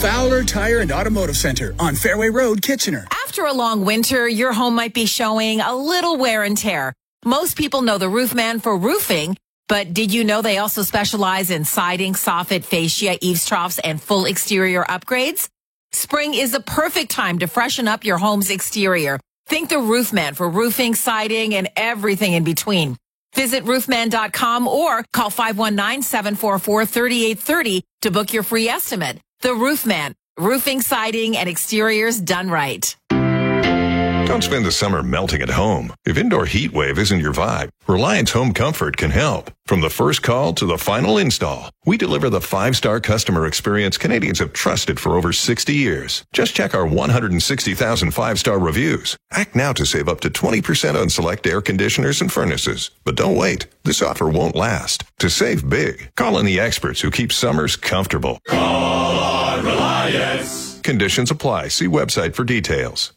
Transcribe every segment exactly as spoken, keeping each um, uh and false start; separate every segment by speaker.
Speaker 1: Fowler Tire and Automotive Center on Fairway Road, Kitchener.
Speaker 2: After a long winter, your home might be showing a little wear and tear. Most people know the Roofman for roofing, but did you know they also specialize in siding, soffit, fascia, eaves troughs, and full exterior upgrades? Spring is the perfect time to freshen up your home's exterior. Think the Roofman for roofing, siding, and everything in between. Visit roofman dot com or call five one nine, seven four four, three eight three zero to book your free estimate. The Roofman, roofing, siding, and exteriors done right.
Speaker 3: Don't spend the summer melting at home. If indoor heat wave isn't your vibe, Reliance Home Comfort can help. From the first call to the final install, we deliver the five-star customer experience Canadians have trusted for over sixty years. Just check our one hundred sixty thousand five-star reviews. Act now to save up to twenty percent on select air conditioners and furnaces. But don't wait. This offer won't last. To save big, call in the experts who keep summers comfortable.
Speaker 4: Call our Reliance.
Speaker 3: Conditions apply. See website for details.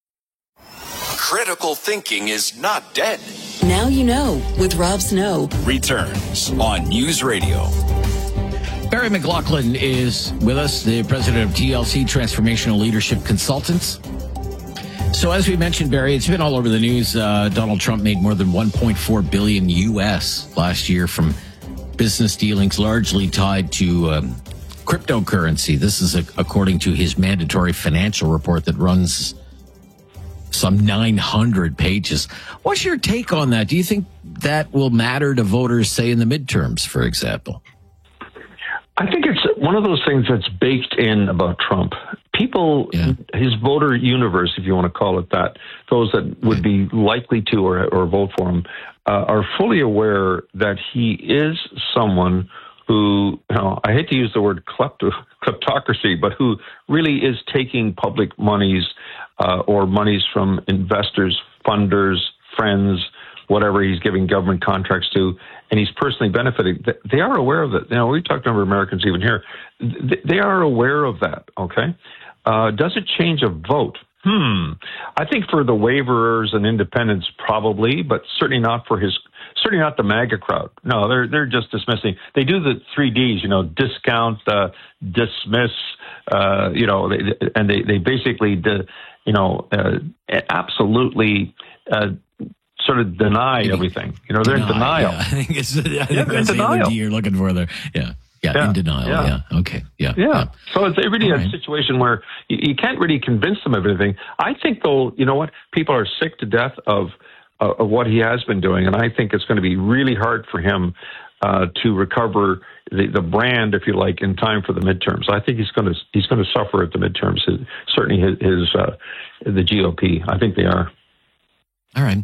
Speaker 4: Critical thinking is not dead.
Speaker 5: Now you know with Rob Snow.
Speaker 4: Returns on News Radio.
Speaker 6: Barry McLaughlin is with us, the president of T L C, Transformational Leadership Consultants. So as we mentioned, Barry, it's been all over the news. Uh, Donald Trump made more than one point four billion U S last year from business dealings largely tied to um, cryptocurrency. This is a, according to his mandatory financial report that runs some nine hundred pages. What's your take on that? Do you think that will matter to voters, say, in the midterms, for example?
Speaker 7: I think it's one of those things that's baked in about Trump. People, yeah. his voter universe, if you want to call it that, those that would be likely to or, or vote for him, uh, are fully aware that he is someone who, you know, I hate to use the word klepto, kleptocracy, but who really is taking public monies uh, or monies from investors, funders, friends, whatever he's giving government contracts to, and he's personally benefiting. They are aware of it. You know, we talk to a number of Americans even here. They are aware of that, okay? Uh, does it change a vote? Hmm. I think for the waverers and independents, probably, but certainly not for his, certainly not the MAGA crowd. No, they're they're just dismissing. They do the three Ds, you know, discount, uh, dismiss, uh, you know, they, and they, they basically, de, you know, uh, absolutely uh, sort of deny Maybe everything. You know, they're deny, in denial.
Speaker 6: Yeah. I think it's I think
Speaker 7: yeah,
Speaker 6: that's the
Speaker 7: denial.
Speaker 6: you're looking for there. Yeah. Yeah, yeah, in denial. Yeah. yeah. Okay. Yeah.
Speaker 7: Yeah. yeah. So it's really
Speaker 6: All
Speaker 7: a
Speaker 6: right.
Speaker 7: situation where you, you can't really convince them of anything. I think, though, you know what? People are sick to death of, uh, of what he has been doing. And I think it's going to be really hard for him uh, to recover the, the brand, if you like, in time for the midterms. I think he's going to he's going to suffer at the midterms. His, certainly his, his uh, the G O P. I think they are.
Speaker 6: All right.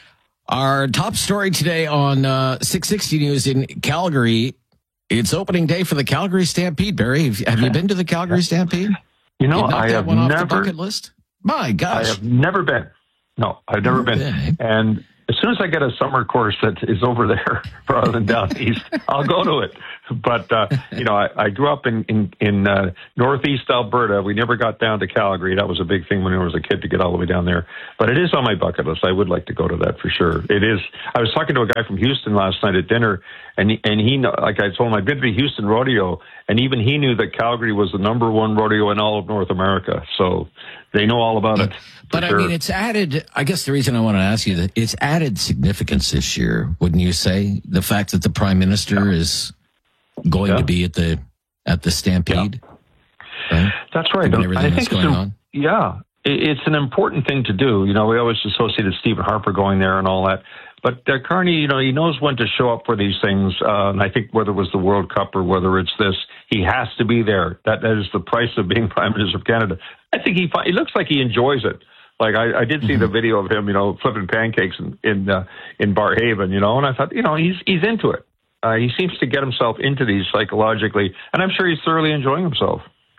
Speaker 6: Our top story today on uh, six sixty News in Calgary. It's opening day for the Calgary Stampede, Barry. Have, have you been to the Calgary Stampede?
Speaker 7: You know,
Speaker 6: you knocked
Speaker 7: I
Speaker 6: that
Speaker 7: have
Speaker 6: one off
Speaker 7: never.
Speaker 6: the bucket list? My gosh.
Speaker 7: I have never been. No, I've never been.
Speaker 6: Okay.
Speaker 7: And as soon as I get a summer course that is over there rather than down east, I'll go to it. But, uh, you know, I, I grew up in, in, in uh, northeast Alberta. We never got down to Calgary. That was a big thing when I was a kid to get all the way down there. But it is on my bucket list. I would like to go to that for sure. It is. I was talking to a guy from Houston last night at dinner, and he, and he, like I told him, I've been to the Houston Rodeo, and even he knew that Calgary was the number one rodeo in all of North America. So they know all about it.
Speaker 6: But
Speaker 7: sure.
Speaker 6: I mean, it's added, I guess the reason I want to ask you that it's added significance this year, wouldn't you say? The fact that the Prime Minister yeah. is going yeah. to be at the at the Stampede.
Speaker 7: Yeah. Right? That's right.
Speaker 6: Given everything
Speaker 7: I
Speaker 6: that's
Speaker 7: think
Speaker 6: going
Speaker 7: it's,
Speaker 6: on.
Speaker 7: Yeah, it's an important thing to do. You know, we always associated Stephen Harper going there and all that. But uh, Carney, you know, he knows when to show up for these things. Uh, and I think whether it was the World Cup or whether it's this, he has to be there. That, that is the price of being Prime Minister of Canada. I think he he looks like he enjoys it. Like I, I did see mm-hmm. the video of him, you know, flipping pancakes in in, uh, in Barhaven, you know, and I thought, you know, he's he's into it. Uh, he seems to get himself into these psychologically, and I'm sure he's thoroughly enjoying himself.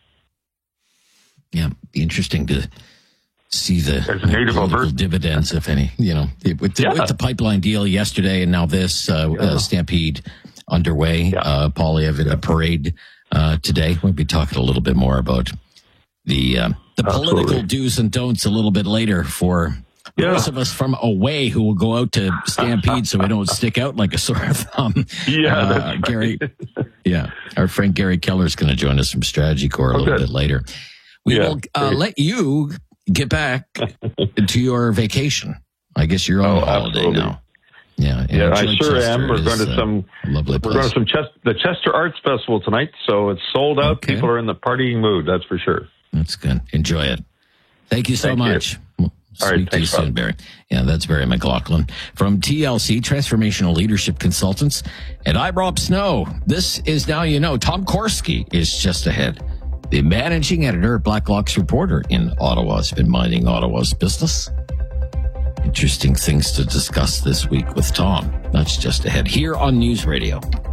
Speaker 6: Yeah, be interesting to see the
Speaker 7: political
Speaker 6: dividends, if any. You know, with the, yeah. with the pipeline deal yesterday, and now this uh, yeah. uh, Stampede underway. Yeah. Uh, Polyev at a parade uh, today. We'll be talking a little bit more about the uh, the
Speaker 7: Absolutely.
Speaker 6: political do's and don'ts a little bit later for
Speaker 7: Yeah.
Speaker 6: Those of us from away who will go out to Stampede so we don't stick out like a sore thumb.
Speaker 7: Yeah,
Speaker 6: uh,
Speaker 7: that's right.
Speaker 6: Gary. Yeah, our friend Gary Keller is going to join us from Strategy Corps a
Speaker 7: Oh,
Speaker 6: little
Speaker 7: good.
Speaker 6: bit later. We
Speaker 7: Yeah,
Speaker 6: will uh,
Speaker 7: great.
Speaker 6: let you get back to your vacation. I guess you're on
Speaker 7: Oh,
Speaker 6: holiday
Speaker 7: absolutely.
Speaker 6: now. Yeah, and
Speaker 7: Yeah, I
Speaker 6: enjoy
Speaker 7: sure
Speaker 6: Chester.
Speaker 7: am. We're
Speaker 6: It
Speaker 7: going
Speaker 6: is,
Speaker 7: to
Speaker 6: uh,
Speaker 7: some.
Speaker 6: a lovely
Speaker 7: We're
Speaker 6: place.
Speaker 7: going to some Chest, the Chester Arts Festival tonight, so it's sold out.
Speaker 6: Okay.
Speaker 7: People are in the partying mood. That's for sure.
Speaker 6: That's good. Enjoy it. Thank you so
Speaker 7: Thank you.
Speaker 6: much. We'll
Speaker 7: All right,
Speaker 6: speak to you
Speaker 7: thanks, Bob.
Speaker 6: soon, Barry. Yeah, that's Barry McLaughlin from T L C, Transformational Leadership Consultants. And I'm Rob Snow. This is Now You Know. Tom Korski is just ahead. The managing editor, Blacklock's reporter in Ottawa, has been minding Ottawa's business. Interesting things to discuss this week with Tom. That's just ahead here on News Radio.